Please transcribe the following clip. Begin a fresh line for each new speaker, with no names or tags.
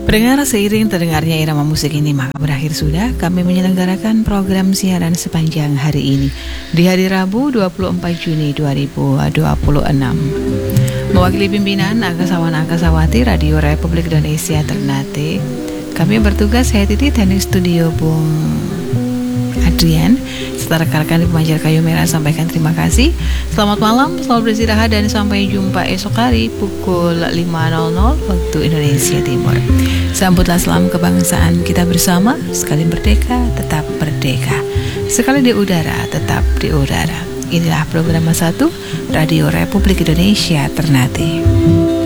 Pendengar, seiring terdengarnya irama musik ini maka berakhir sudah kami menyelenggarakan program siaran sepanjang hari ini di hari Rabu 24 Juni 2026. Mewakili pimpinan Angkasawan-Angkasawati Radio Republik Indonesia Ternate, kami bertugas saya Titi, teknik studio Bung Adrian, serta rekan-rekan di Pemancar Kayu Merah sampaikan terima kasih. Selamat malam, selamat beristirahat dan sampai jumpa esok hari pukul 5.00 waktu Indonesia Timur. Sambutlah salam kebangsaan kita bersama. Sekali merdeka, tetap merdeka. Sekali di udara, tetap di udara. Inilah program 1 Radio Republik Indonesia Ternate.